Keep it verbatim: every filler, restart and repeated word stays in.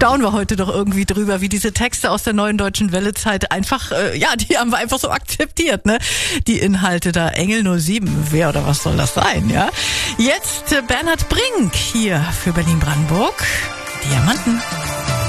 staunen wir heute doch irgendwie drüber, wie diese Texte aus der Neuen Deutschen Welle-Zeit einfach, äh, ja, die haben wir einfach so akzeptiert, ne? Die Inhalte da, Engel null sieben, wer oder was soll das sein, ja? Jetzt äh, Bernhard Brink hier für Berlin-Brandenburg, Diamanten.